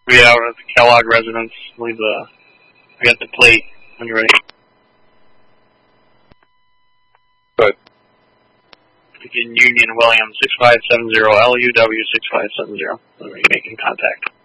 We out at the Kellogg residence. I got the plate when you're ready. Good. Begin Union Williams 6570 LUW 6570. When you're making contact.